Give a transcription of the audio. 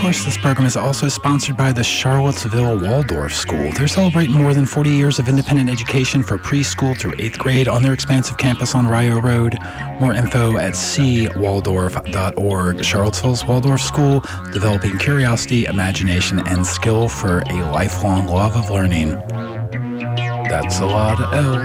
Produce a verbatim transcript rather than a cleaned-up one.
course, this program is also sponsored by the Charlottesville Waldorf School. They're celebrating more than forty years of independent education for preschool through eighth grade on their expansive campus on Rio Road. More info at c waldorf dot org. Charlottesville's Waldorf School, developing curiosity, imagination, and skill for a lifelong love of learning. That's a lot of L.